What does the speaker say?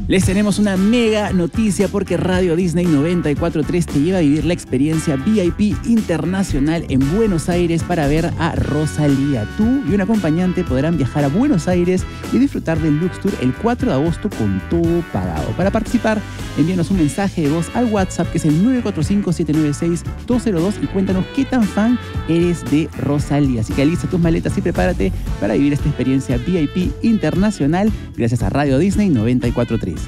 Les tenemos una mega noticia porque Radio Disney 94.3 te lleva a vivir la experiencia VIP internacional en Buenos Aires para ver a Rosalía. Tú y un acompañante podrán viajar a Buenos Aires y disfrutar del Lux Tour el 4 de agosto con todo pagado. Para participar, envíanos un mensaje de voz al WhatsApp que es el 945-796-202 y cuéntanos qué tan fan eres de Rosalía. Así que alista tus maletas y prepárate para vivir esta experiencia VIP internacional gracias a Radio Disney 94.3.